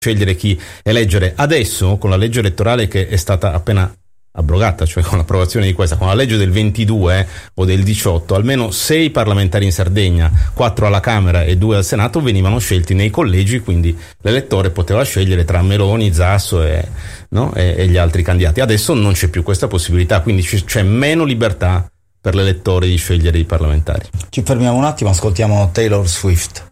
scegliere chi eleggere. Adesso, con la legge elettorale che è stata appena abrogata, cioè con l'approvazione di questa, con la legge del 22 o del 18, almeno 6 parlamentari in Sardegna, 4 alla Camera e 2 al Senato venivano scelti nei collegi, quindi l'elettore poteva scegliere tra Meloni, Zasso e gli altri candidati. Adesso non c'è più questa possibilità, quindi c'è meno libertà per l'elettore di scegliere i parlamentari. Ci fermiamo un attimo, ascoltiamo Taylor Swift.